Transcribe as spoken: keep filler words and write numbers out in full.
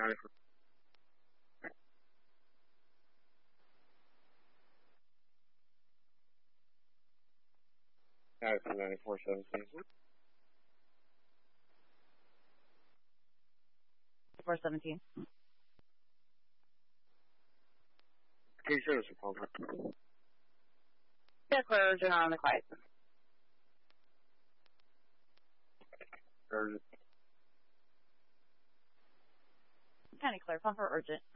Madison ninety-four seventeen. four seventeen. Can you show us a phone? Yeah, clear urgent on the quiet. Urgent. Kind of clear. Phone for urgent.